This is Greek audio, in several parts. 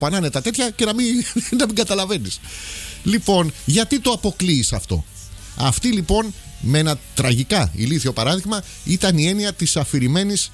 πανάνε τα τέτοια και να μην καταλαβαίνεις. Λοιπόν, γιατί το αποκλείεις αυτό? Αυτή λοιπόν, με ένα τραγικά ηλίθιο παράδειγμα, ήταν η έννοια της αφηρημένης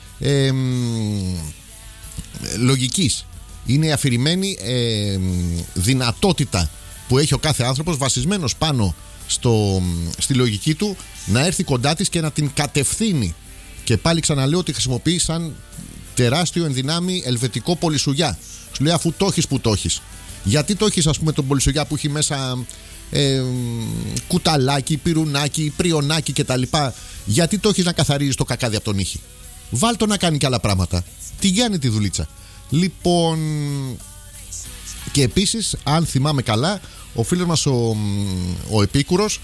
λογικής. Είναι η αφηρημένη δυνατότητα που έχει ο κάθε άνθρωπος, βασισμένος πάνω στη λογική του, να έρθει κοντά της και να την κατευθύνει. Και πάλι ξαναλέω ότι χρησιμοποιεί σαν τεράστιο ενδυνάμει ελβετικό πολυσουγιά. Σου λέει, αφού το έχεις, που το έχεις. Γιατί το έχεις, ας πούμε, τον πολυσουγιά που έχει μέσα κουταλάκι, πυρουνάκι, πριονάκι κτλ? Γιατί το έχεις να καθαρίζεις το κακάδι από τον ήχη? Βάλ' το να κάνει και άλλα πράγματα. Τι κάνει τη δουλίτσα. Λοιπόν, και επίσης, αν θυμάμαι καλά, ο φίλος μας ο Επίκουρος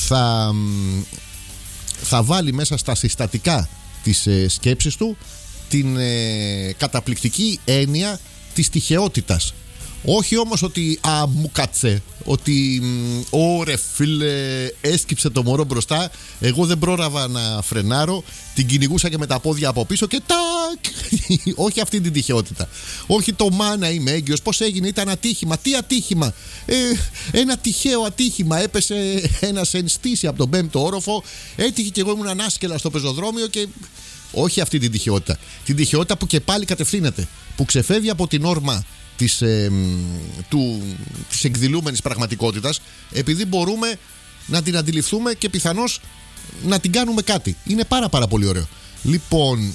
θα βάλει μέσα στα συστατικά της σκέψης του την καταπληκτική έννοια της τυχαιότητας. Όχι όμως ότι μου κάτσε, ότι ωρε φίλε, έσκυψε το μωρό μπροστά, εγώ δεν πρόλαβα να φρενάρω, την κυνηγούσα και με τα πόδια από πίσω και τάκ. Όχι αυτή την τυχαιότητα. Όχι το μάνα είμαι έγκυος, πώς έγινε, ήταν ατύχημα. Τι ατύχημα? Ένα τυχαίο ατύχημα. Έπεσε ένας ενστήσι από τον 5ο όροφο, έτυχε και εγώ ήμουν ανάσκελα στο πεζοδρόμιο και... Όχι αυτή την τυχαιότητα. Την τυχαιότητα που και πάλι κατευθύνεται, που ξεφεύγει από την όρμα της εκδηλούμενης πραγματικότητας, επειδή μπορούμε να την αντιληφθούμε και πιθανώς να την κάνουμε κάτι. Είναι πάρα πολύ ωραίο. Λοιπόν,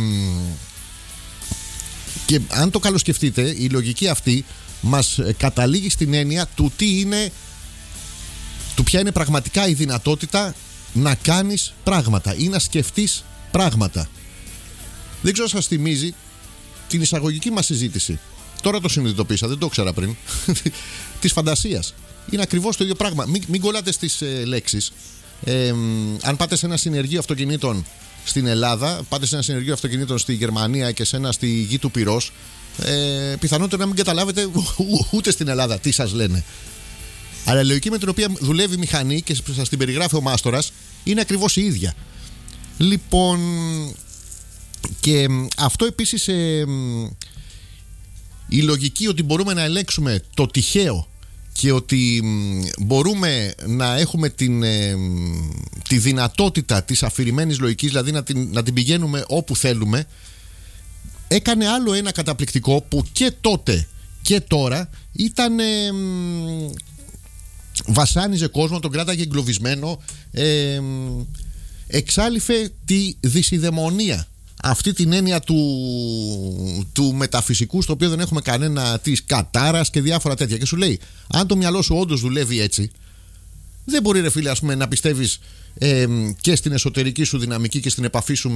και αν το καλοσκεφτείτε, η λογική αυτή μας καταλήγει στην έννοια του τι είναι, του ποια είναι πραγματικά η δυνατότητα να κάνεις πράγματα ή να σκεφτείς πράγματα. Δεν ξέρω, σας θυμίζει την εισαγωγική μας συζήτηση? Τώρα το συνειδητοποίησα, δεν το ήξερα πριν. Της φαντασίας. Είναι ακριβώς το ίδιο πράγμα. Μην κολλάτε στις λέξεις. Αν πάτε σε ένα συνεργείο αυτοκινήτων στην Ελλάδα, πάτε σε ένα συνεργείο αυτοκινήτων στη Γερμανία και σε ένα στη γη του Πυρός, πιθανότερο να μην καταλάβετε ούτε στην Ελλάδα τι σας λένε. Αλλά η λογική με την οποία δουλεύει η μηχανή και σας την περιγράφει ο μάστορας είναι ακριβώς η ίδια. Λοιπόν, και αυτό επίσης, η λογική ότι μπορούμε να ελέγξουμε το τυχαίο και ότι μπορούμε να έχουμε τη δυνατότητα της αφηρημένης λογικής, δηλαδή να την πηγαίνουμε όπου θέλουμε, έκανε άλλο ένα καταπληκτικό που και τότε και τώρα ήταν, βασάνιζε κόσμο, τον κράταγε εγκλωβισμένο, εξάλειφε τη δυσιδαιμονία. Αυτή την έννοια του μεταφυσικού, στο οποίο δεν έχουμε κανένα, της κατάρας και διάφορα τέτοια. Και σου λέει, αν το μυαλό σου όντως δουλεύει έτσι, δεν μπορεί, ρε φίλε, ας πούμε, να πιστεύεις και στην εσωτερική σου δυναμική και στην επαφή σου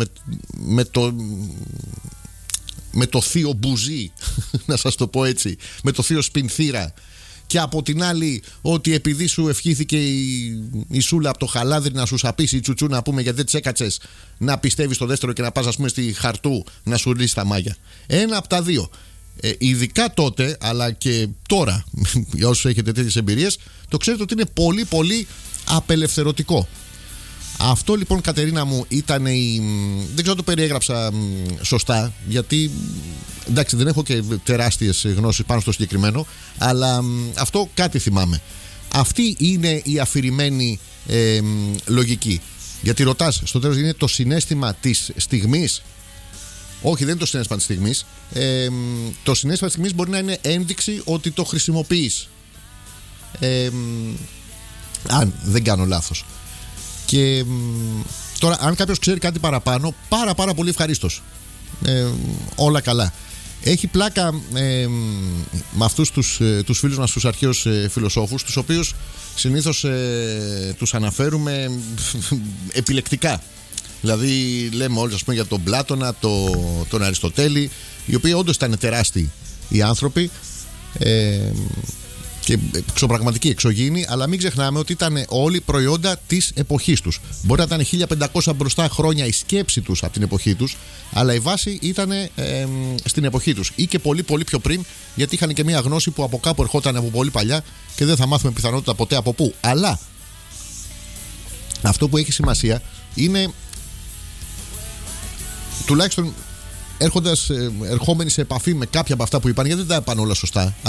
με το θείο μπουζί, να σας το πω έτσι, με το θείο σπινθήρα, και από την άλλη ότι επειδή σου ευχήθηκε η σούλα από το χαλάδρι να σου σαπίσει η τσουτσού, να πούμε, γιατί δεν της έκατσες, να πιστεύεις στο δεύτερο και να πας, ας πούμε, στη Χαρτού να σου λύσει τα μάγια. Ένα από τα δύο. Ειδικά τότε, αλλά και τώρα, για όσους έχετε τέτοιες εμπειρίες, το ξέρετε ότι είναι πολύ πολύ απελευθερωτικό. Αυτό λοιπόν, Κατερίνα μου, ήταν δεν ξέρω αν το περιέγραψα σωστά, γιατί εντάξει, δεν έχω και τεράστιες γνώσεις πάνω στο συγκεκριμένο, αλλά αυτό κάτι θυμάμαι. Αυτή είναι η αφηρημένη λογική. Γιατί ρωτάς, στο τέλος είναι το συναίσθημα της στιγμής. Όχι, δεν είναι το συναίσθημα της στιγμής. Το συναίσθημα της στιγμής μπορεί να είναι ένδειξη ότι το χρησιμοποιείς, αν δεν κάνω λάθος. Και τώρα, αν κάποιος ξέρει κάτι παραπάνω, πάρα πολύ ευχαρίστως. Όλα καλά. Έχει πλάκα με αυτούς τους φίλους μας, τους αρχαίους φιλοσόφους, τους οποίους συνήθως τους αναφέρουμε επιλεκτικά. Δηλαδή λέμε όλοι, ας πούμε, για τον Πλάτωνα, τον Αριστοτέλη, οι οποίοι όντως ήταν τεράστιοι οι άνθρωποι, και εξωπραγματικοί, εξωγήινοι, αλλά μην ξεχνάμε ότι ήταν όλοι προϊόντα της εποχής τους. Μπορεί να ήταν 1500 μπροστά χρόνια η σκέψη τους από την εποχή τους, αλλά η βάση ήταν στην εποχή τους, ή και πολύ πιο πριν, γιατί είχαν και μια γνώση που από κάπου ερχόταν από πολύ παλιά και δεν θα μάθουμε πιθανότητα ποτέ από πού. Αλλά αυτό που έχει σημασία είναι, τουλάχιστον ερχόμενοι σε επαφή με κάποια από αυτά που είπαν, γιατί δεν τα είπαν όλα σωστά.